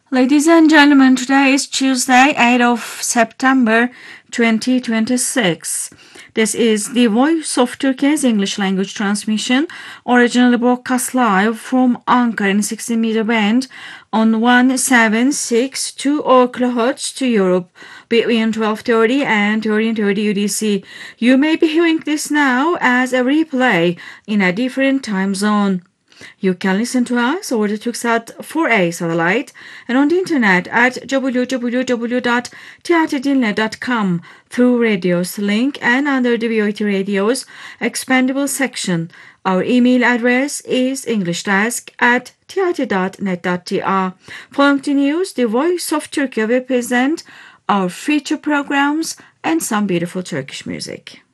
Ladies and gentlemen, today is Tuesday, 8th of September 2026. This is the Voice of Turkey's English language transmission, originally broadcast live from Ankara in 16-meter band on 1762 kHz to Europe between 12:30 and 13:30 UTC. You may be hearing this now as a replay in a different time zone. You can listen to us over the Turksat 4A satellite and on the internet at www.tiatidinle.com through Radios link and under the VOT Radios expandable section. Our email address is englishdesk@tiati.net.tr. Following the news, the Voice of Turkey will present our feature programs and some beautiful Turkish music.